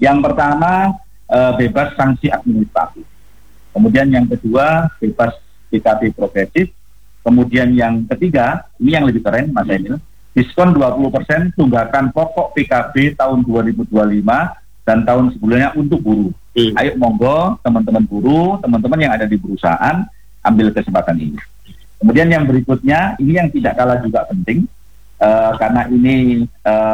Yang pertama bebas sanksi administratif. Kemudian yang kedua bebas PKB progresif. Kemudian yang ketiga, ini yang lebih keren Mas Emil, diskon 20% tunggakan pokok PKB tahun 2025 dan tahun sebelumnya untuk buruh. Ayo monggo teman-teman buruh, teman-teman yang ada di perusahaan, ambil kesempatan ini. Kemudian yang berikutnya, ini yang tidak kalah juga penting, karena ini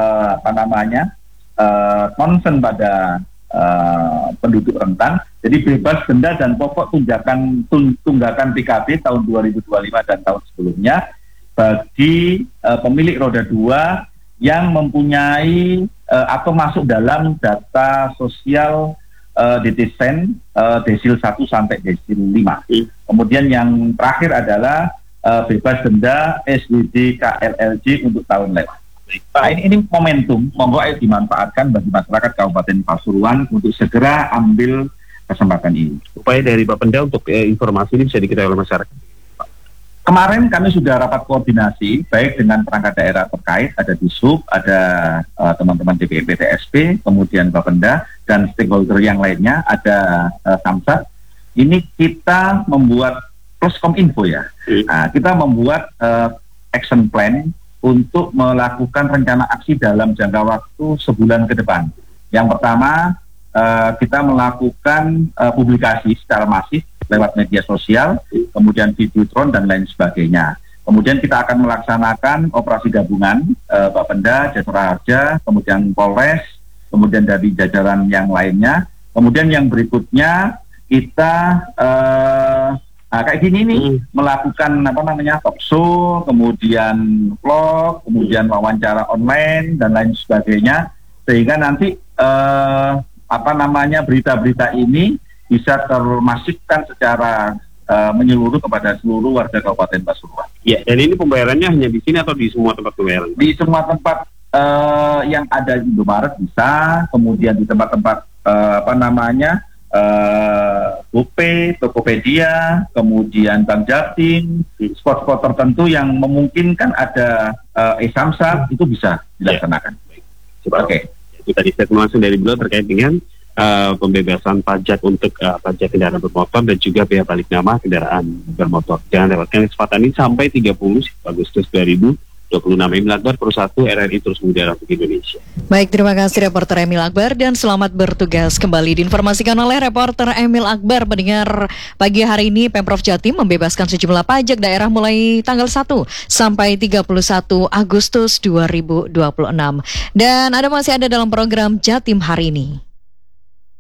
concern pada penduduk rentan. Jadi bebas denda dan pokok tunggakan PKB tahun 2025 dan tahun sebelumnya bagi pemilik roda 2 yang mempunyai atau masuk dalam data sosial DTSEN desil 1 sampai desil 5. Kemudian yang terakhir adalah bebas denda SWD KLLJ untuk tahun lewat. Nah, ini momentum, monggo ayo dimanfaatkan bagi masyarakat Kabupaten Pasuruan untuk segera ambil kesempatan ini. Upaya dari Bapenda untuk informasi ini bisa diketahui oleh masyarakat. Kemarin kami sudah rapat koordinasi baik dengan perangkat daerah terkait, ada Disub, ada teman-teman DPP TSP, kemudian Bapenda dan stakeholder yang lainnya, ada Samsat. Ini kita membuat pluskom info ya. Nah, kita membuat action plan untuk melakukan rencana aksi dalam jangka waktu sebulan ke depan. Yang pertama, kita melakukan publikasi secara masif lewat media sosial, kemudian videotron dan lain sebagainya. Kemudian kita akan melaksanakan operasi gabungan Bapenda, Jasara Harja, kemudian Polres, kemudian dari jajaran yang lainnya. Kemudian yang berikutnya kita kayak gini nih, melakukan talk show, kemudian vlog, kemudian wawancara online dan lain sebagainya, sehingga nanti berita-berita ini bisa termasifkan secara menyeluruh kepada seluruh warga Kabupaten Pasuruan. Ya, dan ini pembayarannya hanya di sini atau di semua tempat pembayaran? Di semua tempat yang ada di Indomaret bisa, kemudian di tempat-tempat GoPay, Tokopedia, kemudian Bank Jatim, spot-spot tertentu yang memungkinkan ada e-Samsat itu bisa dilaksanakan. Oke. Itu tadi statement langsung dari beliau terkait dengan pembebasan pajak untuk pajak kendaraan bermotor dan juga biaya balik nama kendaraan bermotor. Jangan lewatkan kesempatan ini sampai 30 Agustus 2026. Emil Akbar, Pro1 RRI terus mengudara untuk Indonesia. Baik, terima kasih reporter Emil Akbar dan selamat bertugas kembali. Diinformasikan oleh reporter Emil Akbar, pendengar pagi hari ini Pemprov Jatim membebaskan sejumlah pajak daerah mulai tanggal 1 sampai 31 Agustus 2026. Dan Anda masih ada dalam program Jatim hari ini.